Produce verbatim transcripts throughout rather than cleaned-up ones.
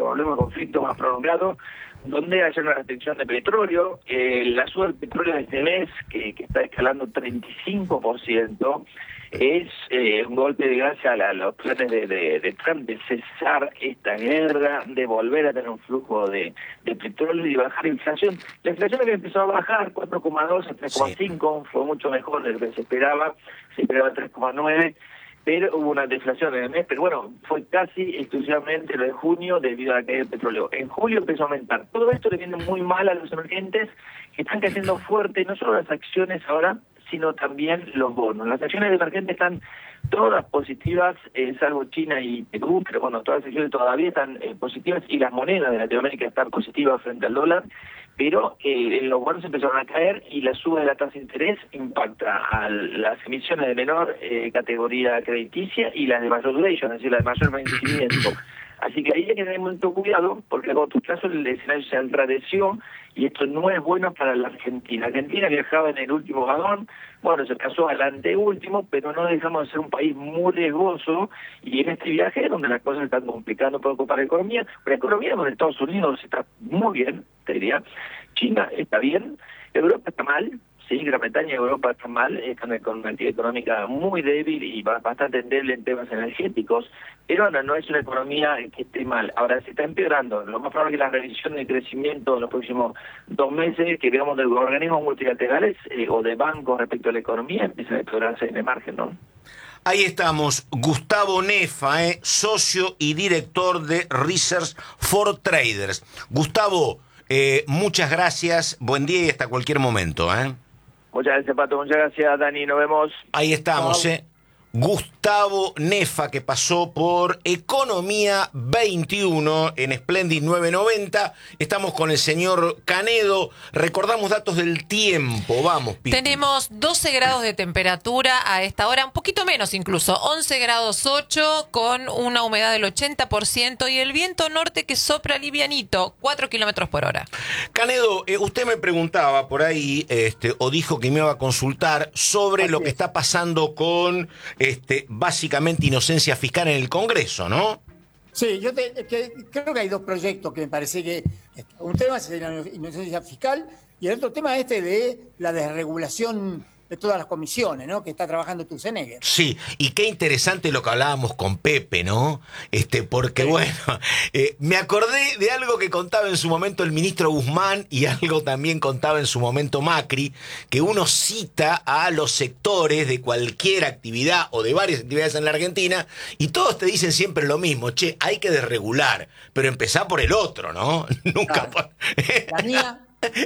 problema de conflicto más prolongado, donde haya una restricción de petróleo. Eh, la suba del petróleo de este mes, que, que está escalando treinta y cinco por ciento, es eh, un golpe de gracia a, la, a los planes de, de, de Trump de cesar esta guerra, de volver a tener un flujo de, de petróleo y bajar la inflación. La inflación que empezó a bajar cuatro coma dos a tres coma cinco, sí. Fue mucho mejor de lo que se esperaba, se esperaba tres coma nueve, pero hubo una deflación en el mes, pero bueno, fue casi exclusivamente lo de junio debido a la caída del petróleo. En julio empezó a aumentar. Todo esto le viene muy mal a los emergentes, que están cayendo fuerte, no solo las acciones ahora, sino también los bonos. Las acciones de emergentes están todas positivas, eh, salvo China y Perú, pero bueno, todas las acciones todavía están eh, positivas, y las monedas de Latinoamérica están positivas frente al dólar, pero eh, los bonos empezaron a caer y la suba de la tasa de interés impacta a las emisiones de menor eh, categoría crediticia y las de mayor duration, es decir, las de mayor vencimiento. Así que ahí hay que tener mucho cuidado, porque a corto plazo el escenario se enrareció y esto no es bueno para la Argentina. Argentina viajaba en el último vagón, bueno, se pasó al anteúltimo, pero no dejamos de ser un país muy riesgoso, y en este viaje donde las cosas están complicando un poco para la economía, la economía donde Estados Unidos está muy bien, te diría, China está bien, Europa está mal. Sí, Gran Bretaña y Europa están mal, están con una actividad económica muy débil y bastante débil en temas energéticos, pero no, no es una economía que esté mal. Ahora se está empeorando. Lo más probable es que la revisión de crecimiento en los próximos dos meses, que veamos de organismos multilaterales eh, o de bancos respecto a la economía, empiecen a empeorarse en el margen, ¿no? Ahí estamos, Gustavo Nefa, eh, socio y director de Research for Traders. Gustavo, eh, muchas gracias, buen día y hasta cualquier momento, ¿eh? Muchas gracias, Pato. Muchas gracias, Dani. Nos vemos. Ahí estamos, ¿eh? Gustavo Nefa, que pasó por Economía veintiuno en Splendid nueve noventa. Estamos con el señor Canedo. Recordamos datos del tiempo. Vamos, Pipi. Tenemos doce grados de temperatura a esta hora, un poquito menos incluso, once grados ocho, con una humedad del ochenta por ciento y el viento norte que sopra livianito, cuatro kilómetros por hora. Canedo, eh, usted me preguntaba por ahí, este, o dijo que me iba a consultar sobre Así lo que es. está pasando con... Este, básicamente inocencia fiscal en el Congreso, ¿no? Sí, yo te, que, creo que hay dos proyectos que me parece que... Un tema es la inocencia fiscal y el otro tema este de la desregulación de todas las comisiones, ¿no? Que está trabajando Sturzenegger. Sí, y qué interesante lo que hablábamos con Pepe, ¿no? Este, porque, sí. bueno, eh, me acordé de algo que contaba en su momento el ministro Guzmán y algo también contaba en su momento Macri, que uno cita a los sectores de cualquier actividad o de varias actividades en la Argentina y todos te dicen siempre lo mismo, che, hay que desregular, pero empezá por el otro, ¿no? Nunca... Claro. La mía...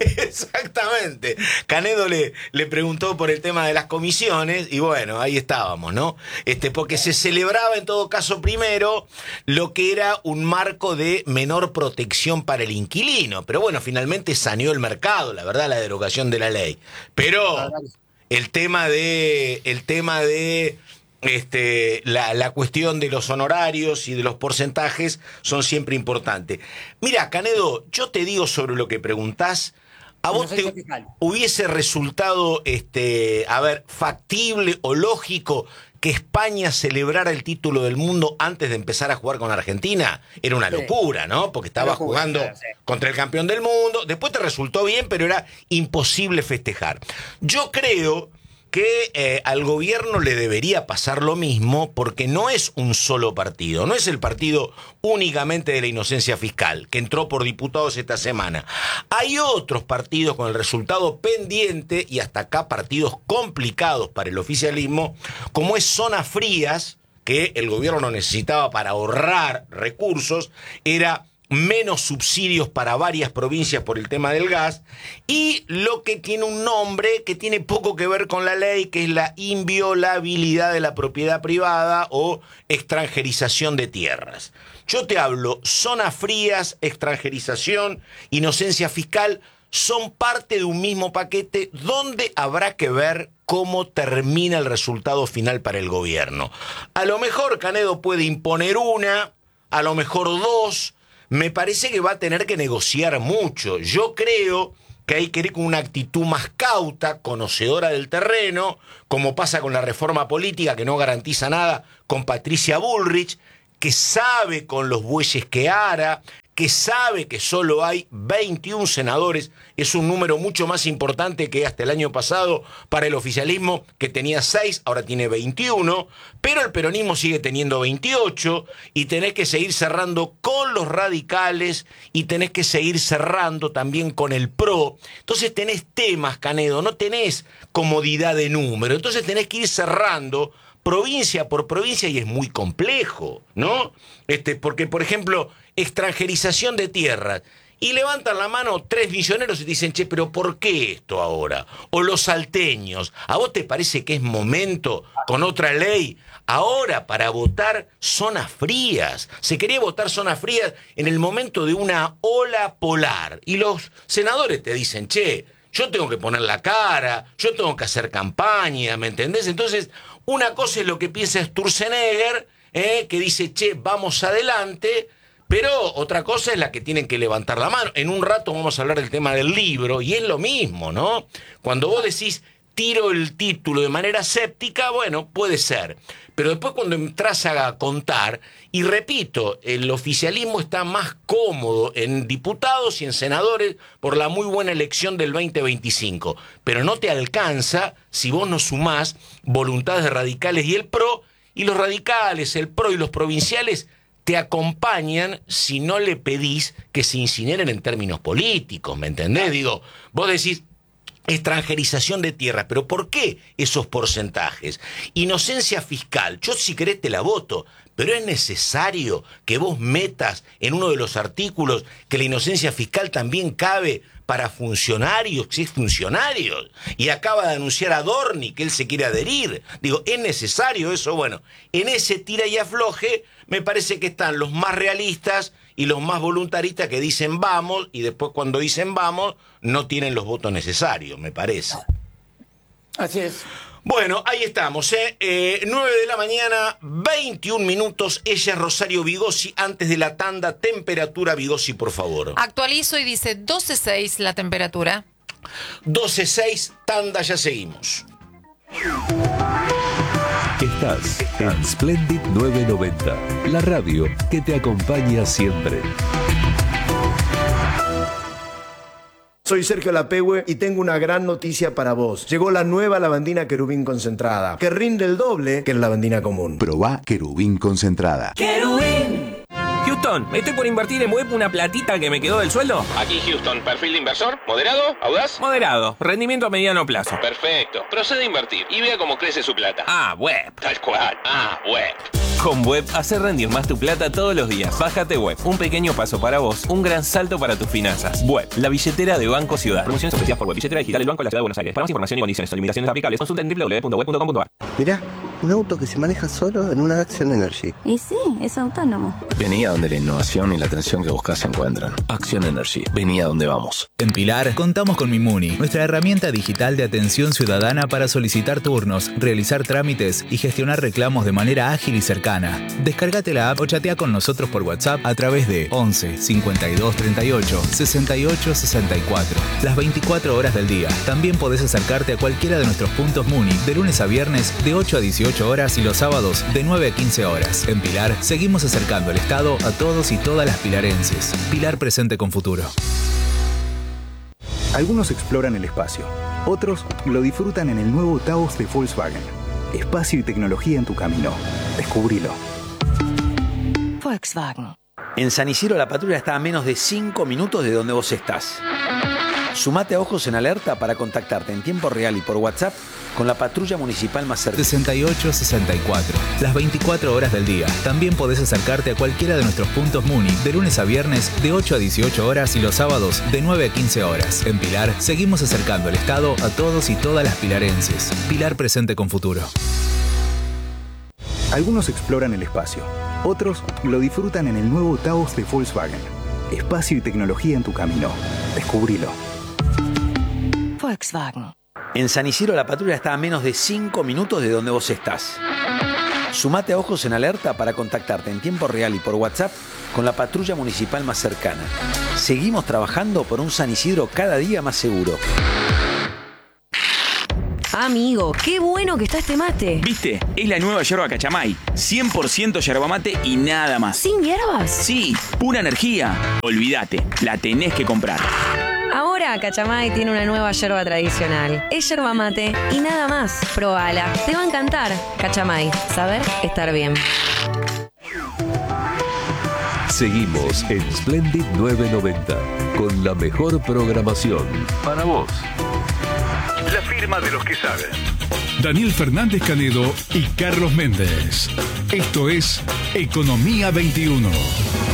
Exactamente. Canedo le, le preguntó por el tema de las comisiones y bueno, ahí estábamos, ¿no? Este, porque se celebraba en todo caso primero lo que era un marco de menor protección para el inquilino, pero bueno, finalmente saneó el mercado, la verdad, la derogación de la ley. Pero el tema de el tema de Este, la, la cuestión de los honorarios y de los porcentajes son siempre importantes. Mira, Canedo, yo te digo sobre lo que preguntás, ¿a vos te hubiese resultado, este, a ver, factible o lógico que España celebrara el título del mundo antes de empezar a jugar con Argentina? Era una locura, ¿no? Porque estaba locura, jugando claro, sí. contra el campeón del mundo, después te resultó bien, pero era imposible festejar. Yo creo... que eh, al gobierno le debería pasar lo mismo porque no es un solo partido, no es el partido únicamente de la inocencia fiscal que entró por diputados esta semana. Hay otros partidos con el resultado pendiente y hasta acá partidos complicados para el oficialismo, como es Zonas Frías, que el gobierno necesitaba para ahorrar recursos, era... menos subsidios para varias provincias por el tema del gas, y lo que tiene un nombre que tiene poco que ver con la ley, que es la inviolabilidad de la propiedad privada o extranjerización de tierras. Yo te hablo, zonas frías, extranjerización, inocencia fiscal, son parte de un mismo paquete donde habrá que ver cómo termina el resultado final para el gobierno. A lo mejor Canedo puede imponer una, a lo mejor dos. Me parece que va a tener que negociar mucho. Yo creo que hay que ir con una actitud más cauta, conocedora del terreno, como pasa con la reforma política que no garantiza nada, con Patricia Bullrich, que sabe con los bueyes que ara, que sabe que solo hay veintiún senadores, es un número mucho más importante que hasta el año pasado para el oficialismo, que tenía seis, ahora tiene veintiuno, pero el peronismo sigue teniendo veintiocho, y tenés que seguir cerrando con los radicales, y tenés que seguir cerrando también con el P R O. Entonces tenés temas, Canedo, no tenés comodidad de número, entonces tenés que ir cerrando provincia por provincia, y es muy complejo, ¿no? Este, porque, por ejemplo, extranjerización de tierras, y levantan la mano tres misioneros y dicen, che, pero ¿por qué esto ahora? O los salteños, ¿a vos te parece que es momento, con otra ley, ahora para votar zonas frías? Se quería votar zonas frías en el momento de una ola polar, y los senadores te dicen, che, yo tengo que poner la cara, yo tengo que hacer campaña, ¿me entendés? Entonces, una cosa es lo que piensa Sturzenegger, eh, que dice, che, vamos adelante, pero otra cosa es la que tienen que levantar la mano. En un rato vamos a hablar del tema del libro, y es lo mismo, ¿no? Cuando vos decís, tiro el título de manera séptica, bueno, puede ser. Pero después cuando entras a contar, y repito, el oficialismo está más cómodo en diputados y en senadores por la muy buena elección del veinte veinticinco. Pero no te alcanza si vos no sumás voluntades de radicales y el P R O, y los radicales, el P R O y los provinciales te acompañan si no le pedís que se incineren en términos políticos, ¿me entendés? Digo, vos decís, extranjerización de tierra, pero ¿por qué esos porcentajes? Inocencia fiscal, yo si querés te la voto, pero es necesario que vos metas en uno de los artículos que la inocencia fiscal también cabe para funcionarios, si es funcionarios, y acaba de anunciar a Dorni que él se quiere adherir. Digo, ¿es necesario eso? Bueno, en ese tira y afloje me parece que están los más realistas y los más voluntaristas que dicen vamos, y después cuando dicen vamos no tienen los votos necesarios, me parece. Así es. Bueno, ahí estamos, ¿eh? eh nueve de la mañana, veintiún minutos. Ella es Rosario Vigossi. Antes de la tanda, temperatura, Vigossi, por favor. Actualizo y dice doce seis la temperatura. doce seis, tanda, ya seguimos. Estás en Splendid nueve noventa, la radio que te acompaña siempre. Soy Sergio Lapehue y tengo una gran noticia para vos. Llegó la nueva lavandina Querubín concentrada, que rinde el doble que la lavandina común. Probá Querubín concentrada. ¡Querubín! Houston, estoy por invertir en web una platita que me quedó del sueldo. Aquí Houston, perfil de inversor, moderado, audaz. Moderado, rendimiento a mediano plazo. Perfecto, procede a invertir y vea cómo crece su plata. Ah, web. Tal cual, ah, web. Con Web, hacer rendir más tu plata todos los días. Bájate Web, un pequeño paso para vos, un gran salto para tus finanzas. Web, la billetera de Banco Ciudad. Promociones ofrecidas por Web, billetera digital del Banco de la Ciudad de Buenos Aires. Para más información y condiciones o limitaciones aplicables, consulta en doble u doble u doble u punto web punto com punto a r. Mirá, un auto que se maneja solo en una Action Energy. Y sí, es autónomo. Vení a donde la innovación y la atención que buscas se encuentran. Action Energy, vení a donde vamos. En Pilar contamos con Mimuni, nuestra herramienta digital de atención ciudadana para solicitar turnos, realizar trámites y gestionar reclamos de manera ágil y cercana. Descárgate la app o chatea con nosotros por WhatsApp a través de once cincuenta y dos treinta y ocho sesenta y ocho sesenta y cuatro. Las veinticuatro horas del día. También podés acercarte a cualquiera de nuestros puntos Muni de lunes a viernes de ocho a dieciocho horas y los sábados de nueve a quince horas. En Pilar seguimos acercando el Estado a todos y todas las pilarenses. Pilar presente con futuro. Algunos exploran el espacio, otros lo disfrutan en el nuevo Taos de Volkswagen. Espacio y tecnología en tu camino. Descubrilo. Volkswagen. En San Isidro la patrulla está a menos de cinco minutos de donde vos estás. Sumate a Ojos en Alerta para contactarte en tiempo real y por WhatsApp con la patrulla municipal más cercana. sesenta y ocho sesenta y cuatro. Las veinticuatro horas del día. También podés acercarte a cualquiera de nuestros puntos Muni de lunes a viernes de ocho a dieciocho horas y los sábados de nueve a quince horas. En Pilar seguimos acercando el Estado a todos y todas las pilarenses. Pilar presente con futuro. Algunos exploran el espacio, otros lo disfrutan en el nuevo Taos de Volkswagen. Espacio y tecnología en tu camino. Descubrilo. Volkswagen. En San Isidro la patrulla está a menos de cinco minutos de donde vos estás. Sumate a Ojos en Alerta para contactarte en tiempo real y por WhatsApp con la patrulla municipal más cercana. Seguimos trabajando por un San Isidro cada día más seguro. Amigo, qué bueno que está este mate. ¿Viste? Es la nueva yerba Cachamay. cien por ciento yerba mate y nada más. ¿Sin hierbas? Sí, pura energía. Olvídate, la tenés que comprar. Ahora Cachamay tiene una nueva yerba tradicional. Es yerba mate y nada más. Probala, te va a encantar. Cachamay, saber estar bien. Seguimos en Splendid novecientos noventa con la mejor programación para vos. La firma de los que saben. Daniel Fernández Canedo y Carlos Méndez. Esto es Economía veintiuno.